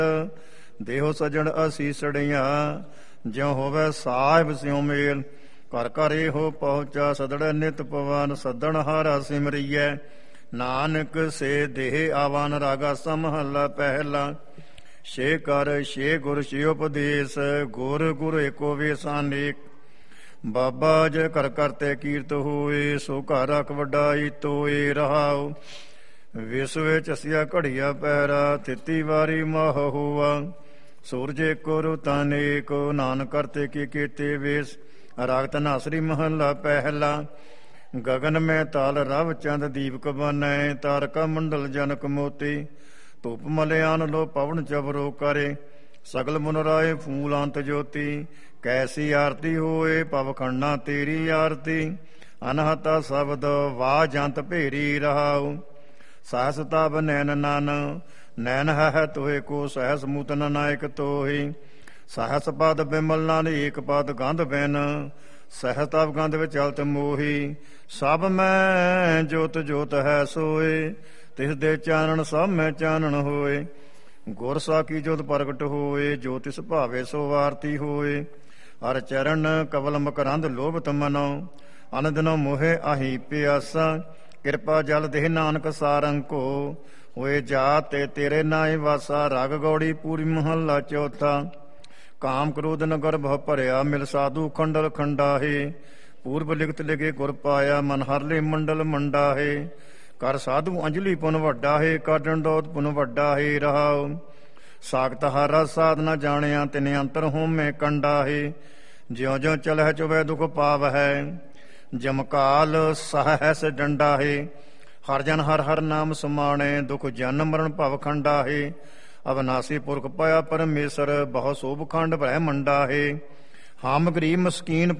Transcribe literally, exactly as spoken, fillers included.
ਦੇਹੋ ਸਜਣ ਅਸੀਸੜੀਆਂ, ਜਿਉ ਹੋਵੇ ਸਾਹਿਬ ਸਿਉ ਮੇਲ। ਘਰ ਘਰ ਇਹੋ ਪਹੁੰਚਾ ਸਦੜ ਨਿਤ ਪਵਨ, ਸੱਦਣ ਹਾਰਾ ਸਿਮਰੀਐ। ਨਾਨਕ ਸੇ ਦੇਹ ਆਵਨ ਰਾਗਾ ਸਮਹਲਾ ਪਹਿਲਾ। ਛੇ ਕਰ ਛੇ ਗੁਰ ਛੇ ਉਪਦੇਸ਼, ਗੁਰ ਗੁਰ ਏਕੋ ਵੇਸਾਨੇਕ। ਬਾਬਾ ਜੇ ਘਰ ਘਰ ਤੇ ਕੀਰਤ ਹੋਏ, ਸੋ ਘਰ ਰਖ ਵਡਾਈ ਤੋਏ ਰਹਾਉ। ਵਿਸੁ ਵਿੱਚ ਅਸਿਆ ਘੜੀਆ ਪਹਿਰਾ, ਤਿੱਤੀ ਵਾਰੀ ਮਾਹ ਹੋਆ। ਸੂਰਜ ਏਕੋ ਰੁੱਤਾਂ ਅਨੇਕ, ਨਾਨਕ ਕਰਤੇ ਕੀ ਕੀਤੇ ਵੇਸ। ਰਾਗਤ ਨਾਸਰੀ ਮਹੱਲਾ ਪਹਿਲਾ। ਗਗਨ ਮੈਂ ਤਾਲ ਰਵ ਚੰਦ ਦੀਪਕ ਬਨੈ, ਤਾਰਕਾ ਮੰਡਲ ਜਨਕ ਮੋਤੀ। ਧੂਪ ਮਲਿਆਨ ਲੋ ਪਵਨ ਚਬਰੋ ਕਰੇ, ਸਗਲ ਮੁਨ ਰਾਏ ਫੂਲ ਅੰਤ ਜੋਤੀ। ਕੈਸੀ ਆਰਤੀ ਹੋਏ ਪਵ ਖੰਡਾ ਤੇਰੀ ਆਰਤੀ, ਅਨਹਤਾ ਸ਼ਬਦ ਵਾਹ ਜੰਤ ਭੇਰੀ ਰਹਾਉ। ਸਹਸ ਤਬ ਨੈਨ ਨਨ, ਨੈਨ ਹੈ ਤੋਹੇ ਕੋ ਸਹਸ ਮੂਤਨ ਨਾਇਕ ਤੋਹੀ। ਸਹਸ ਪਦ ਬਿਮਲ ਨਾਲ ਏਕ ਪਦ ਗੰਧ ਬਿਨ, ਸਹਸ ਤਬ ਗੰਧ ਵਿੱਚ ਚਲਤ ਮੋਹੀ। ਸਭ ਮੈਂ ਜੋਤ ਜੋਤ ਹੈ ਸੋਏ, ਤਿਸ ਦੇ ਚਾਨਣ ਸਭ ਮੈਂ ਚਾਨਣ ਹੋਏ। ਗੁਰ ਸਾਖੀ ਜੋਤ ਪ੍ਰਗਟ ਹੋਏ, ਜੋ ਤਿਸ ਭਾਵੇ ਸੋ ਆਰਤੀ ਹੋਏ। ਹਰ ਚਰਨ ਕਵਲ ਮਕਰੰਦ ਲੋਭਤ ਮਨੋ, ਅਨ ਦਿਨੋ ਮੋਹੇ ਆਹੀ ਪਿਆਸਾ। ਕਿਰਪਾ ਜਲ ਦੇਹ ਨਾਨਕ ਸਾਰੰਕੋ, ਹੋਏ ਜਾਤ ਤੇ ਤੇਰੇ ਨਾਏ ਵਾਸਾ। ਰਗ ਗੌੜੀ ਪੂਰੀ ਮਹੱਲਾ ਚੌਥਾ। ਕਾਮ ਕ੍ਰੋਧ ਨਗਰ ਭਉ ਭਰਿਆ, ਮਿਲ ਸਾਧੂ ਖੰਡਲ ਖੰਡਾਹੇ। ਪੂਰਬ ਲਿਖਤ ਲਿਖੇ ਗੁਰ ਪਾਇਆ, ਮਨ ਹਰਲੇ ਮੰਡਲ ਮੰਡਾਹੇ। ਕਰ ਸਾਧੂ ਅੰਜਲੀ ਪੁਨ ਵੱਡਾ ਹੈ, ਕਰ ਡੰਡੋਤ ਪੁਨ ਵੱਡਾ ਹੈ ਰਹਾਉ। ਸਾਖਤ ਹਰ ਸਾਧਨਾ ਜਾਣਿਆ, ਤਿਨ ਅੰਤਰ ਹੋਮੇ ਕੰਡਾ ਹੈ। ਜਿਉ ਜਿਉ ਚਲਹਿ ਚੁਬੈ ਦੁਖ ਪਾਵ ਹੈ, ਜਮਕਾਲ ਸਹਸ ਡੰਡਾ ਹੈ। ਹਰ ਜਨ ਹਰ ਹਰ ਨਾਮ ਸਮਾਣੇ, ਦੁਖ ਜਨ ਮਰਨ ਭਵ ਖੰਡਾ ਹੈ। ਅਵਨਾਸੀ ਪੁਰਖ ਪਾਇਆ ਪਰਮੇਸ਼ਰ, ਬਹੁ ਸੋਭ ਖੰਡ ਬ੍ਰਹਿਮੰਡਾ ਹੈ। ਹਮ ਗਰੀਬ ਮਸਕੀਨ